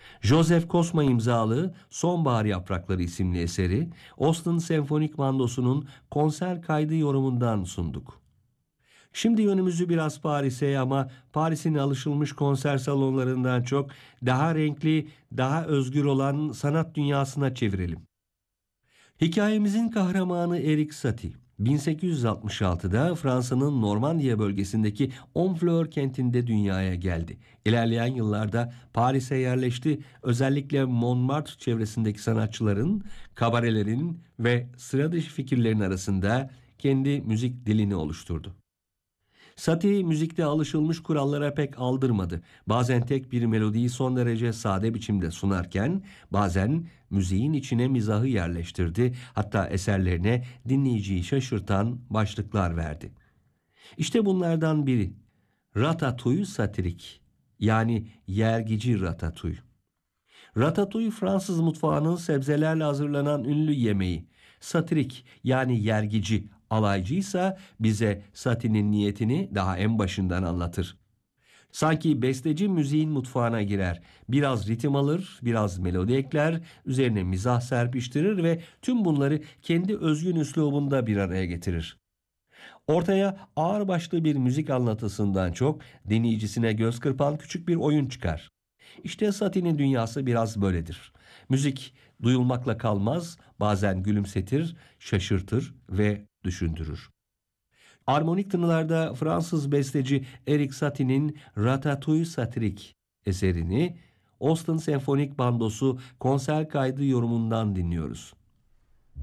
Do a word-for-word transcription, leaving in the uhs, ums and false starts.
Joseph Kosma imzalı Sonbahar Yaprakları isimli eseri Austin Senfonik Bandosu'nun konser kaydı yorumundan sunduk. Şimdi yönümüzü biraz Paris'e, ama Paris'in alışılmış konser salonlarından çok daha renkli, daha özgür olan sanat dünyasına çevirelim. Hikayemizin kahramanı Erik Satie, bin sekiz yüz altmış altıda Fransa'nın Normandiya bölgesindeki Honfleur kentinde dünyaya geldi. İlerleyen yıllarda Paris'e yerleşti. Özellikle Montmartre çevresindeki sanatçıların, kabarelerin ve sıra dışı fikirlerin arasında kendi müzik dilini oluşturdu. Satie müzikte alışılmış kurallara pek aldırmadı. Bazen tek bir melodiyi son derece sade biçimde sunarken bazen müziğin içine mizahı yerleştirdi. Hatta eserlerine dinleyiciyi şaşırtan başlıklar verdi. İşte bunlardan biri Ratatouille satirik, yani yergici ratatouille. Ratatouille Fransız mutfağının sebzelerle hazırlanan ünlü yemeği. Satirik, yani yergici, alaycıysa bize Satie'nin niyetini daha en başından anlatır. Sanki besteci müziğin mutfağına girer. Biraz ritim alır, biraz melodi ekler, üzerine mizah serpiştirir ve tüm bunları kendi özgün üslubunda bir araya getirir. Ortaya ağırbaşlı bir müzik anlatısından çok dinleyicisine göz kırpan küçük bir oyun çıkar. İşte Satie'nin dünyası biraz böyledir. Müzik duyulmakla kalmaz, bazen gülümsetir, şaşırtır ve düşündürür. Armonik tınılarda Fransız besteci Erik Satie'nin Ratatouille satirik eserini Austin Senfonik Bandosu konser kaydı yorumundan dinliyoruz.